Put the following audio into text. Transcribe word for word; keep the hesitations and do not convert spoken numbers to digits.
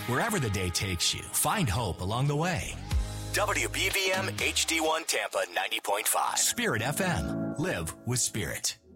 Wherever the day takes you, find hope along the way. W B V M H D one Tampa ninety point five. Spirit F M. Live with Spirit.